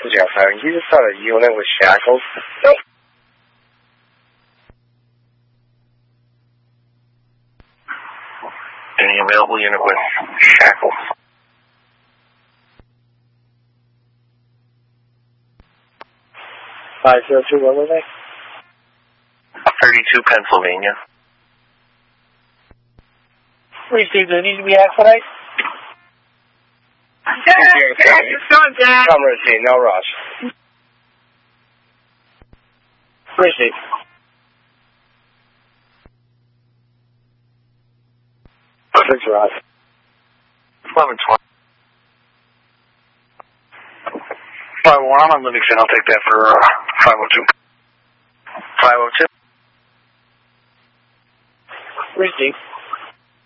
You just thought a unit with shackles? Nope. Any available unit with shackles? (502), what were they? 32 Pennsylvania. Received, do they need to be expedited? It's going down. Come receive, no rush. Receive. Six rush. 1120. 501, I'm on Livingston. I'll take that for 502. 502. Receive.